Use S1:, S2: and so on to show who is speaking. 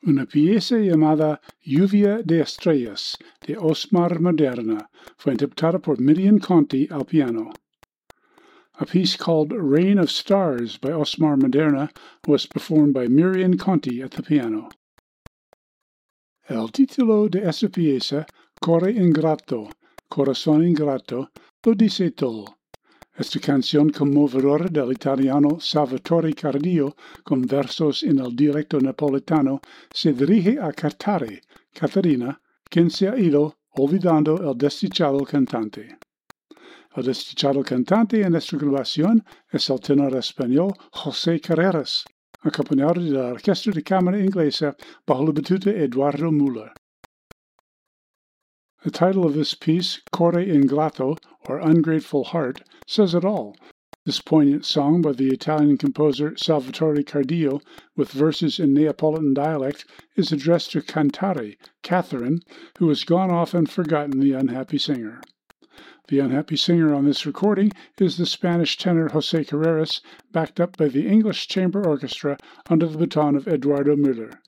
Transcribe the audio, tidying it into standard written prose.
S1: Una pieza llamada Lluvia de Estrellas de Osmar Maderna fue interpretada por Miriam Conti al piano. A piece called Rain of Stars by Osmar Maderna was performed by Miriam Conti at the piano. El título de esta pieza, Core Ingrato, Corazón Ingrato, lo dice todo. Esta canción conmovedora del italiano Salvatore Cardio, con versos en el dialecto napoletano, se dirige a Catarina, quien se ha ido olvidando el desdichado cantante. El desdichado cantante en esta grabación es el tenor español José Carreras, acompañado de la Orquesta de Cámara Inglesa bajo la batuta Eduardo Müller. The title of this piece, Core Ingrato, or Ungrateful Heart, says it all. This poignant song by the Italian composer Salvatore Cardio, with verses in Neapolitan dialect, is addressed to Cantare, Catherine, who has gone off and forgotten the unhappy singer. The unhappy singer on this recording is the Spanish tenor José Carreras, backed up by the English chamber orchestra under the baton of Eduardo Müller.